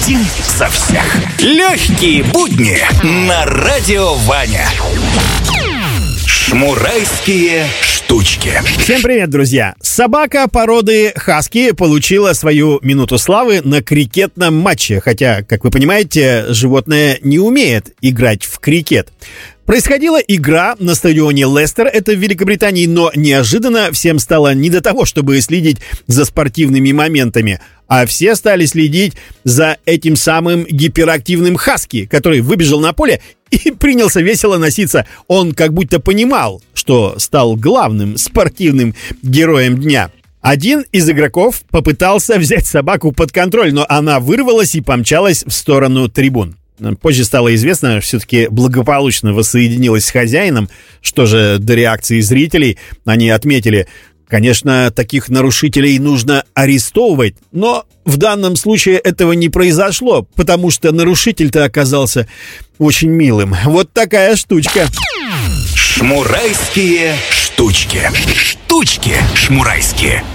Один за всех. Легкие будни на Радио Ваня. Шмурайские штучки. Всем привет, друзья! Собака породы хаски получила свою минуту славы на крикетном матче. Хотя, как вы понимаете, животное не умеет играть в крикет. Происходила игра на стадионе Лестер, это в Великобритании, но неожиданно всем стало не до того, чтобы следить за спортивными моментами, а все стали следить за этим самым гиперактивным хаски, который выбежал на поле и принялся весело носиться. Он как будто понимал, что стал главным спортивным героем дня. Один из игроков попытался взять собаку под контроль, но она вырвалась и помчалась в сторону трибун. Позже стало известно, что все-таки благополучно воссоединилась с хозяином. Что же до реакции зрителей, они отметили: конечно, таких нарушителей нужно арестовывать, но в данном случае этого не произошло, потому что нарушитель-то оказался очень милым. Вот такая штучка. Шмурайские штучки. Штучки шмурайские.